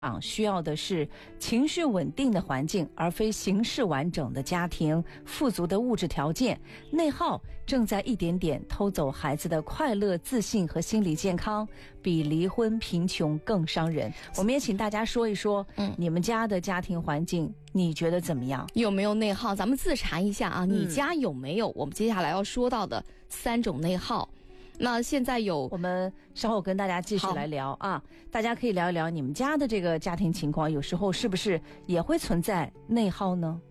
需要的是情绪稳定的环境，而非形式完整的家庭、富足的物质条件。内耗正在一点点偷走孩子的快乐、自信和心理健康，比离婚、贫穷更伤人。我们也请大家说一说，你们家的家庭环境你觉得怎么样？ 有没有内耗？咱们自查一下啊，你家有没有我们接下来要说到的3种内耗？那现在我们稍后跟大家继续来聊啊，大家可以聊一聊你们家的这个家庭情况，有时候是不是也会存在内耗呢？